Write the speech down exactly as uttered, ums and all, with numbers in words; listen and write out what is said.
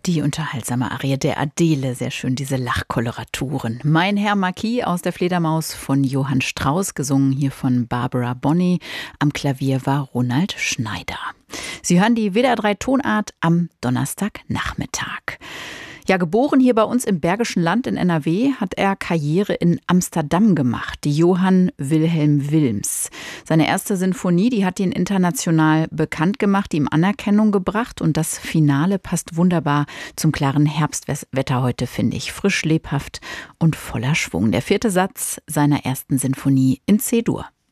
Die unterhaltsame Arie der Adele, sehr schön, diese Lachkoloraturen. Mein Herr Marquis aus der Fledermaus von Johann Strauss, gesungen hier von Barbara Bonney. Am Klavier war Ronald Schneider. Sie hören die W D R drei Tonart am Donnerstagnachmittag. Ja, geboren hier bei uns im Bergischen Land in N R W, hat er Karriere in Amsterdam gemacht, die Johann Wilhelm Wilms. Seine erste Sinfonie, die hat ihn international bekannt gemacht, ihm Anerkennung gebracht und das Finale passt wunderbar zum klaren Herbstwetter heute, finde ich. Frisch, lebhaft und voller Schwung. Der vierte Satz seiner ersten Sinfonie in C-Dur.